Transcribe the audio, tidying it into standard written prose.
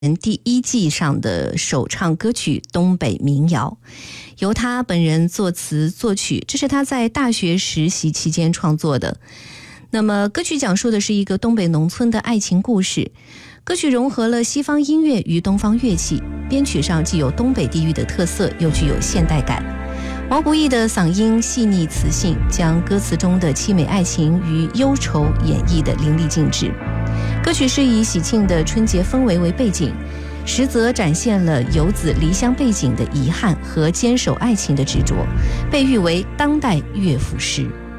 第1季上的首唱歌曲《东北民谣》，由他本人作词作曲，这是他在大学实习期间创作的。那么歌曲讲述的是一个东北农村的爱情故事，歌曲融合了西方音乐与东方乐器，编曲上既有东北地域的特色，又具有现代感。毛不易的嗓音细腻磁性，将歌词中的凄美爱情与忧愁演绎得淋漓尽致。歌曲是以喜庆的春节氛围为背景，实则展现了游子离乡背井的遗憾和坚守爱情的执着，被誉为当代乐府诗。